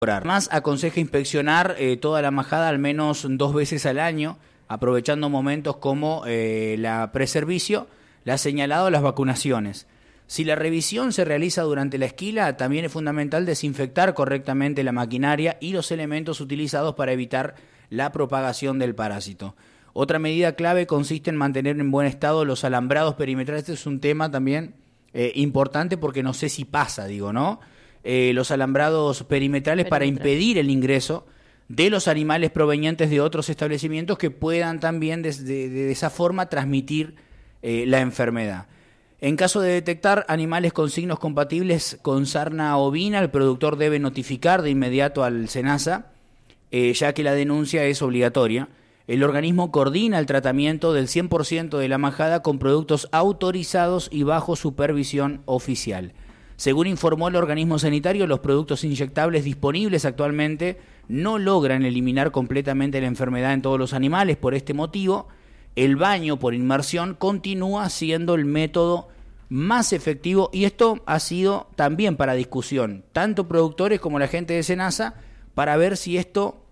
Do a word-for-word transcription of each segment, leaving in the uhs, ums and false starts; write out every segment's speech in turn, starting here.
Además, aconseja inspeccionar eh, toda la majada al menos dos veces al año, aprovechando momentos como eh, la preservicio, la señalado las vacunaciones. Si la revisión se realiza durante la esquila, también es fundamental desinfectar correctamente la maquinaria y los elementos utilizados para evitar la propagación del parásito. Otra medida clave consiste en mantener en buen estado los alambrados perimetrales. Este es un tema también eh, importante porque no sé si pasa, digo, ¿no? Eh, los alambrados perimetrales para impedir el ingreso de los animales provenientes de otros establecimientos que puedan también de, de, de esa forma transmitir eh, la enfermedad. En caso de detectar animales con signos compatibles con sarna ovina, el productor debe notificar de inmediato al SENASA, eh, ya que la denuncia es obligatoria. El organismo coordina el tratamiento del cien por ciento de la majada con productos autorizados y bajo supervisión oficial. Según informó el organismo sanitario, los productos inyectables disponibles actualmente no logran eliminar completamente la enfermedad en todos los animales. Por este motivo, el baño por inmersión continúa siendo el método más efectivo, y esto ha sido también para discusión, tanto productores como la gente de SENASA, para ver si esto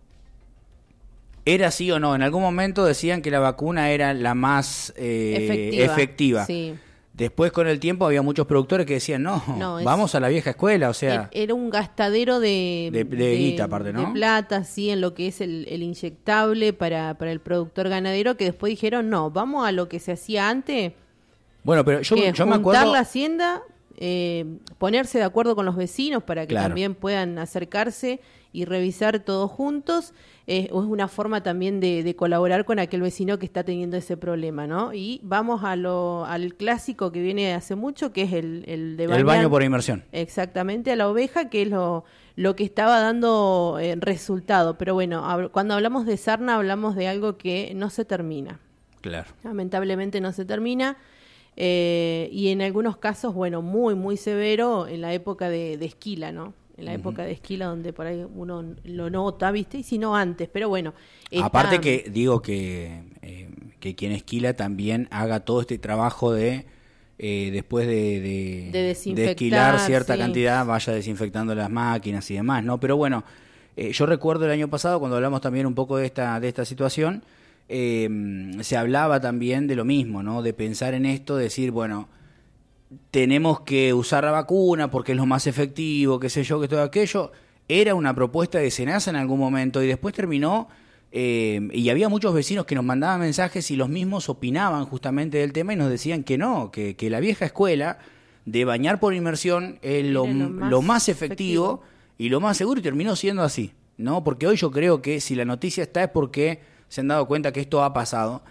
era así o no. En algún momento decían que la vacuna era la más eh, efectiva. efectiva. Sí. Después, con el tiempo, había muchos productores que decían, no, no vamos a la vieja escuela, o sea... Era un gastadero de... De, de, de guita, aparte, ¿no? De plata, sí, en lo que es el, el inyectable para, para el productor ganadero, que después dijeron, no, vamos a lo que se hacía antes. Bueno, pero yo, que yo me acuerdo... juntar la hacienda, eh, ponerse de acuerdo con los vecinos para que claro. también puedan acercarse y revisar todos juntos. Eh, es una forma también de, de colaborar con aquel vecino que está teniendo ese problema, ¿no? Y vamos a lo, al clásico que viene hace mucho, que es el, el de bañar, el baño por inmersión. Exactamente, a la oveja, que es lo, lo que estaba dando eh, resultado. Pero bueno, hab- cuando hablamos de sarna, hablamos de algo que no se termina. Claro. Lamentablemente no se termina. Eh, y en algunos casos, bueno, muy, muy severo en la época de, de esquila, ¿no? En la uh-huh. época de esquila, donde por ahí uno lo nota, ¿viste? Y si no antes, pero bueno. Está... Aparte que digo que, eh, que quien esquila también haga todo este trabajo de, eh, después de, de, de, de esquilar cierta sí. cantidad, vaya desinfectando las máquinas y demás, ¿no? Pero bueno, eh, yo recuerdo el año pasado, cuando hablamos también un poco de esta, de esta situación, eh, se hablaba también de lo mismo, ¿no? De pensar en esto, decir, bueno... tenemos que usar la vacuna porque es lo más efectivo, qué sé yo, que todo aquello. Era una propuesta de SENASA en algún momento y después terminó, eh, y había muchos vecinos que nos mandaban mensajes y los mismos opinaban justamente del tema y nos decían que no, que, que la vieja escuela de bañar por inmersión es lo, lo, más, lo más efectivo, efectivo y lo más seguro, y terminó siendo así, ¿no? Porque hoy yo creo que si la noticia está es porque se han dado cuenta que esto ha pasado.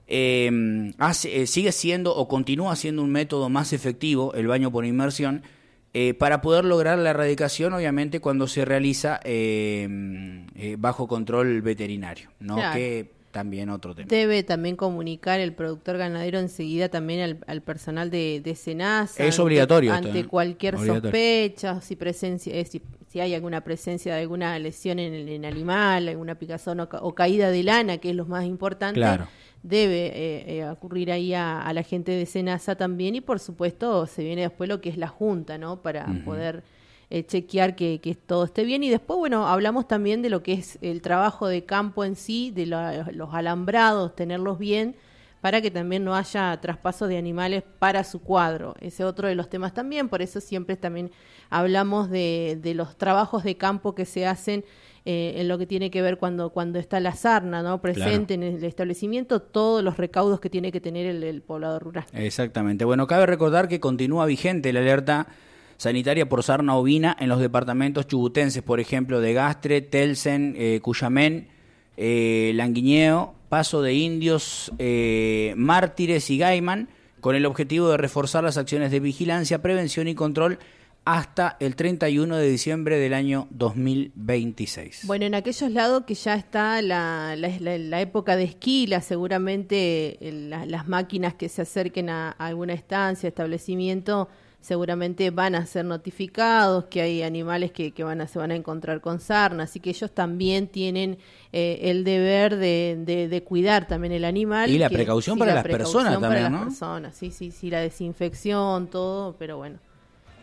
Eh, hace, eh, sigue siendo o continúa siendo un método más efectivo el baño por inmersión eh, para poder lograr la erradicación, obviamente cuando se realiza eh, eh, bajo control veterinario, ¿no? Claro. Que también otro tema. Debe también comunicar el productor ganadero enseguida también al, al personal de, de SENASA. Es obligatorio. Ante, ante cualquier obligatorio. sospecha, si presencia, eh, si, si hay alguna presencia de alguna lesión en el en animal, alguna picazón o, o caída de lana, que es lo más importante. Claro. Debe eh, eh, ocurrir ahí a, a la gente de SENASA también, y por supuesto se viene después lo que es la junta, ¿no? Para uh-huh. poder eh, chequear que, que todo esté bien. Y después, bueno, hablamos también de lo que es el trabajo de campo en sí, de la, los alambrados, tenerlos bien, para que también no haya traspaso de animales para su cuadro. Ese es otro de los temas también, por eso siempre también hablamos de, de los trabajos de campo que se hacen Eh, en lo que tiene que ver cuando cuando está la sarna, ¿no? Presente claro. en el establecimiento, todos los recaudos que tiene que tener el, el poblador rural. Exactamente. Bueno, cabe recordar que continúa vigente la alerta sanitaria por sarna ovina en los departamentos chubutenses, por ejemplo, de Gastre, Telsen, eh, Cuyamén, eh, Languiñeo, Paso de Indios, eh, Mártires y Gaiman, con el objetivo de reforzar las acciones de vigilancia, prevención y control hasta el treinta y uno de diciembre del año dos mil veintiséis. Bueno, en aquellos lados que ya está la, la, la, la época de esquila, seguramente el, la, las máquinas que se acerquen a, a alguna estancia, establecimiento, seguramente van a ser notificados que hay animales que, que van a, se van a encontrar con sarna, así que ellos también tienen eh, el deber de, de, de cuidar también el animal. Y la que, precaución sí, para la las precaución personas para también, las ¿no? Personas, sí, sí, sí, la desinfección, todo, pero bueno.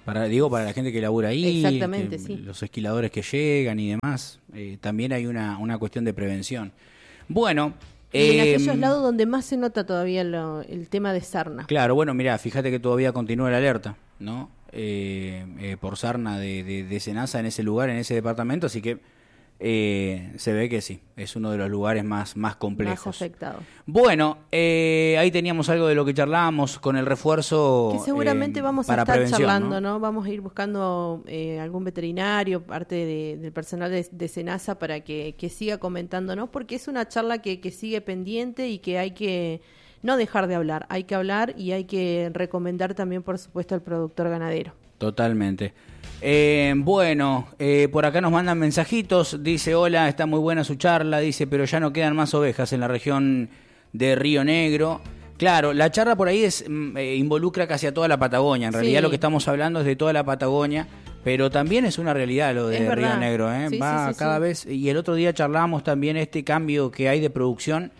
Para, digo, para la gente que labura ahí, exactamente, que, sí. los esquiladores que llegan y demás, eh, también hay una, una cuestión de prevención. Bueno... Y en eh, aquellos lados donde más se nota todavía lo, el tema de sarna. Claro, bueno, mirá, fíjate que todavía continúa la alerta, ¿no? Eh, eh, por sarna de, de, de Senasa en ese lugar, en ese departamento, así que eh, se ve que sí, es uno de los lugares más, más complejos. Más afectados. Bueno, eh, ahí teníamos algo de lo que charlábamos con el refuerzo. Que seguramente eh, vamos para a estar charlando, ¿no? ¿no? Vamos a ir buscando eh, algún veterinario, parte de, del personal de, de Senasa para que, que siga comentándonos, porque es una charla que, que sigue pendiente y que hay que no dejar de hablar. Hay que hablar y hay que recomendar también, por supuesto, al productor ganadero. Totalmente. Eh, bueno, eh, por acá nos mandan mensajitos, dice, hola, está muy buena su charla, dice, pero ya no quedan más ovejas en la región de Río Negro. Claro, la charla por ahí es eh, involucra casi a toda la Patagonia, en realidad sí. Lo que estamos hablando es de toda la Patagonia, pero también es una realidad lo de Río Negro, ¿eh? Sí, va sí, sí, cada sí. vez, y el otro día charlamos también este cambio que hay de producción,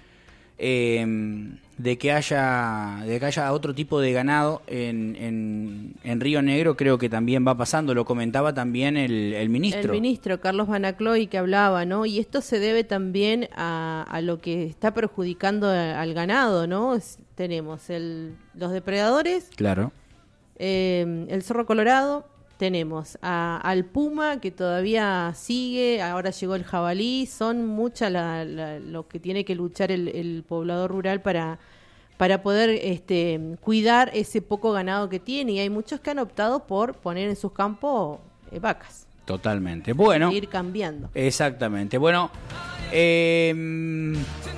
eh, de que haya de que haya otro tipo de ganado en, en, en Río Negro, creo que también va pasando, lo comentaba también el, el ministro. El ministro Carlos Banacloy que hablaba, ¿no? Y esto se debe también a, a lo que está perjudicando a, al ganado, ¿no? Es, tenemos el, los depredadores, claro, eh, el zorro colorado, tenemos a, al puma que todavía sigue, ahora llegó el jabalí, son muchas la, la, lo que tiene que luchar el, el poblador rural para, para poder este, cuidar ese poco ganado que tiene, y hay muchos que han optado por poner en sus campos eh, vacas. Totalmente. Bueno. Ir cambiando. Exactamente. Bueno, eh,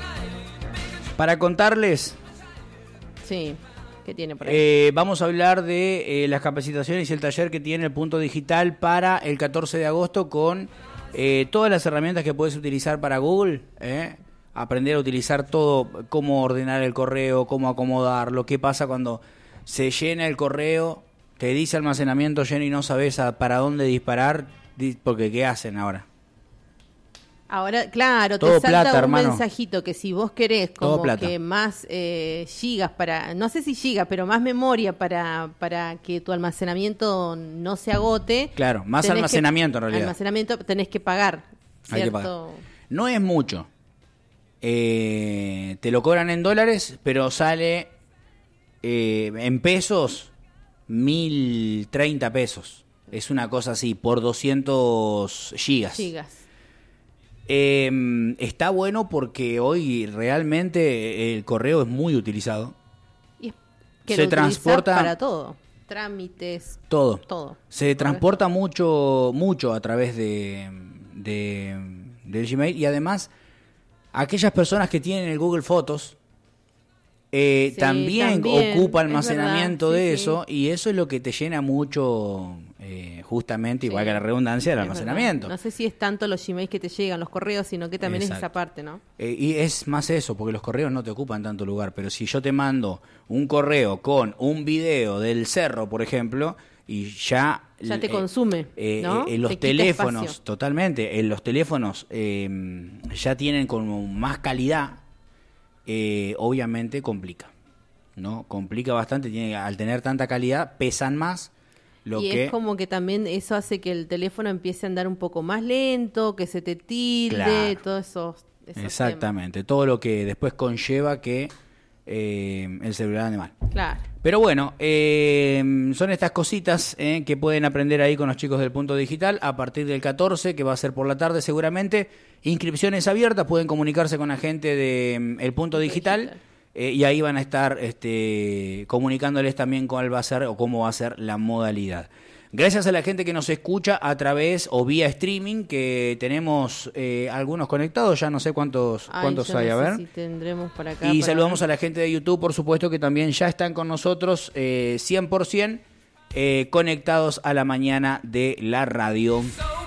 para contarles... Sí. ¿Qué tiene por ahí? Eh, vamos a hablar de eh, las capacitaciones y el taller que tiene el Punto Digital para el catorce de agosto con eh, todas las herramientas que puedes utilizar para Google, eh, aprender a utilizar todo, cómo ordenar el correo, cómo acomodarlo, qué pasa cuando se llena el correo, te dice almacenamiento lleno y no sabes a, para dónde disparar, porque ¿qué hacen ahora? Ahora, claro, todo te salta plata, un hermano. Mensajito que si vos querés como que más eh, gigas para, no sé si gigas, pero más memoria para para que tu almacenamiento no se agote. Claro, más almacenamiento que, en realidad. Almacenamiento tenés que pagar, ¿cierto? Hay que pagar. No es mucho. Eh, te lo cobran en dólares, pero sale eh, en pesos mil treinta pesos. Es una cosa así, por doscientos gigas. Gigas. Eh, está bueno porque hoy realmente el correo es muy utilizado. Y es que se lo transporta para todo, trámites, todo. todo. Se transporta mucho, mucho a través de, de del Gmail, y además aquellas personas que tienen el Google Fotos eh, sí, también, también ocupa almacenamiento verdad, de sí, eso, sí. y eso es lo que te llena mucho, eh, justamente, igual sí, que la redundancia, del almacenamiento. Verdad. No sé si es tanto los Gmails que te llegan, los correos, sino que también Exacto. es esa parte, ¿no? Eh, y es más eso, porque los correos no te ocupan tanto lugar, pero si yo te mando un correo con un video del cerro, por ejemplo, y ya... Ya te eh, consume, eh, ¿no? En los te teléfonos, totalmente, en los teléfonos eh, ya tienen como más calidad, eh, obviamente complica, ¿no? Complica bastante, tiene, al tener tanta calidad, pesan más. Lo y que... es como que también eso hace que el teléfono empiece a andar un poco más lento, que se te tilde, claro. todo eso. Exactamente, temas. Todo lo que después conlleva que eh, el celular ande mal. Claro. Pero bueno, eh, son estas cositas eh, que pueden aprender ahí con los chicos del Punto Digital a partir del catorce, que va a ser por la tarde seguramente. Inscripciones abiertas, pueden comunicarse con la gente de El Punto Digital, Digital. Eh, y ahí van a estar este, comunicándoles también cuál va a ser o cómo va a ser la modalidad. Gracias a la gente que nos escucha a través o vía streaming, que tenemos eh, algunos conectados, ya no sé cuántos Ay, cuántos hay, no a ver. Si tendremos para acá, y para saludamos acá. a la gente de YouTube, por supuesto, que también ya están con nosotros eh, cien por ciento eh, conectados a la mañana de la radio.